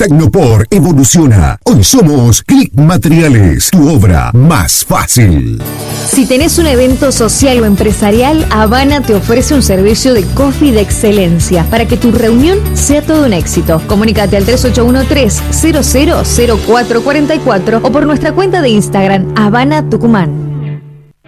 Tecnopor evoluciona. Hoy somos Click Materiales, tu obra más fácil. Si tenés un evento social o empresarial, Habana te ofrece un servicio de coffee de excelencia para que tu reunión sea todo un éxito. Comunícate al 3813-000444 o por nuestra cuenta de Instagram, Habana Tucumán.